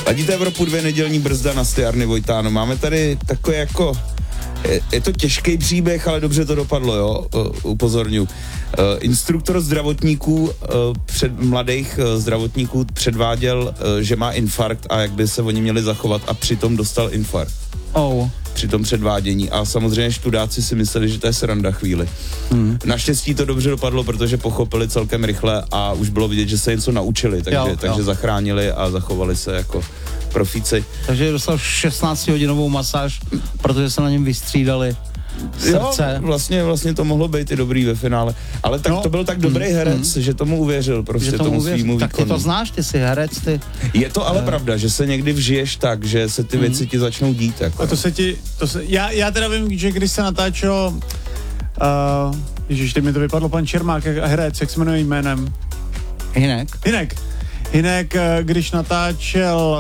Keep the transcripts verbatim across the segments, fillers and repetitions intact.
Ladíte Evropu dvě, nedělní brzda na Jarny Vojtáno. Máme tady takový jako... Je, je to těžký příběh, ale dobře to dopadlo, jo, upozorňuji. Uh, instruktor zdravotníků, uh, před, mladých uh, zdravotníků předváděl, uh, že má infarkt a jak by se oni měli zachovat a přitom dostal infarkt. Oh. Při tom předvádění a samozřejmě študáci si mysleli, že to je sranda chvíli. Hmm. Naštěstí to dobře dopadlo, protože pochopili celkem rychle a už bylo vidět, že se něco naučili, takže, jo, takže jo. zachránili a zachovali se jako profíci. Takže dostal šestnáctihodinovou masáž, protože se na něm vystřídali srdce. Jo, vlastně, vlastně to mohlo být i dobrý ve finále. Ale tak no, to byl tak dobrý mm, herec, mm, že tomu uvěřil, prostě že tomu, tomu uvěřil. svýmu Tak výkonu. ty to znáš, ty jsi herec, ty. Je to ale uh. pravda, že se někdy vžiješ tak, že se ty mm. věci ti začnou dít. Jako. A to se ti, to se, já, já teda vím, že když se natáčelo, uh, ježiš, teď mi to vypadlo, pan Čermák, jak herec, jak se jmenuje jménem? Hinek. Hinek. Hinek, když natáčel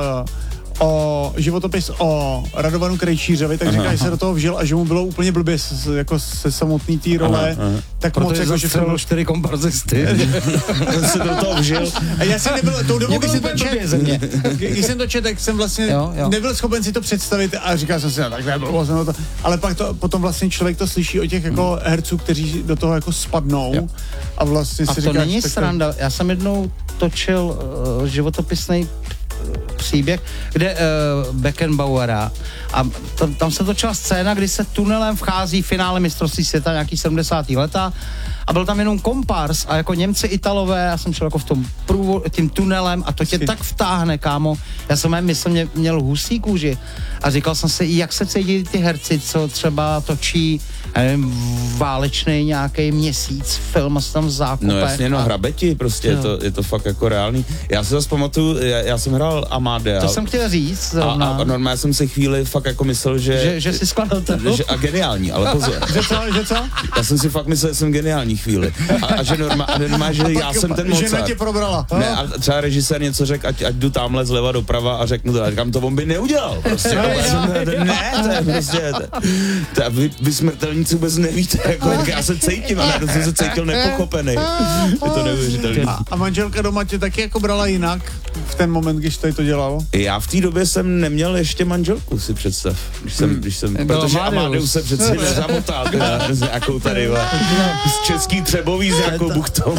o životopis o Radovanu Krejčířovi, tak říká, že se do toho vžil a že mu bylo úplně blbě s, jako se samotný té role. Aha, aha. Tak protože moc jako, že jsem byl čtyři komparzisty. se do toho vžil. A já jsem nebyl, tou dobou, když jsem to čet, mě. když jsem to čet, tak jsem vlastně jo, jo. nebyl schopen si to představit a říkal jsem si, no, tak nebylo jsem to. Ale pak to, potom vlastně člověk to slyší o těch jako herců, kteří do toho jako spadnou jo. a vlastně a si to říkáš, není tak sranda. Já jsem jednou točil uh, životopisný příběh, kde uh, Beckenbauera a tam, tam se točila scéna, kdy se tunelem vchází finále mistrovství světa nějaký sedmdesátá leta a byl tam jenom kompars a jako Němci, Italové, já jsem šel jako v tom průvod, tím tunelem a to tě tak vtáhne, kámo. Já jsem myslím, mě, měl husí kůži a říkal jsem si, jak se cítí ty herci, co třeba točí nevím, válečný nějaký měsíc, film a se tam v zákupech. No jasně, no a... hrabeti, prostě je to, je to fakt jako reálný. Já si zase pamatuju, já, já jsem hrál Amadea. To jsem chtěl říct. A, a normálně jsem si chvíli fakt jako myslel, že... Že, že jsi skladal ten že, A geniální, ale pozor. že co, že co? Já jsem si fakt myslel, že jsem geniální chvíli. A, a že normálně, normál, že já jsem ten Mozart. Žena tě probrala. Ne, a třeba režisér něco řekl, ať, ať jdu tamhle zleva doprava a řeknu to. A říkám, to on by neudělal. Prostě. Ne, to je prostě... To, to, vy, vy smrtelníci vůbec nevíte, jako, jak já se cítím, ale to jsem se cítil nepochopený. Je to neuvěřitelné. A, a manželka doma tě taky jako brala jinak v ten moment, když tady to dělal? Já v té době jsem neměl ještě manželku, si představ. Když jsem, hmm. když jsem, protože Amadeus se přece nezamotal teda, s nějakou tady, z český Třebový s nějakou buchtou.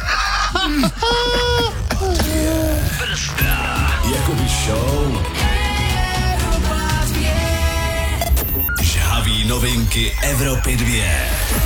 Jakoby show. Žhavý novinky Evropy dvě.